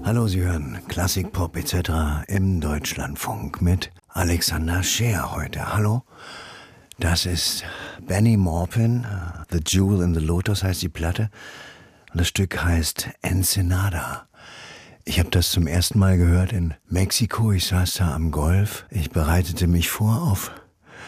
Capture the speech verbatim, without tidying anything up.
Hallo, Sie hören Klassik, Pop et cetera im Deutschlandfunk mit Alexander Scheer heute. Hallo, das ist Benny Maupin, The Jewel in the Lotus heißt die Platte und das Stück heißt Ensenada. Ich habe das zum ersten Mal gehört in Mexiko. Ich saß da am Golf. Ich bereitete mich vor auf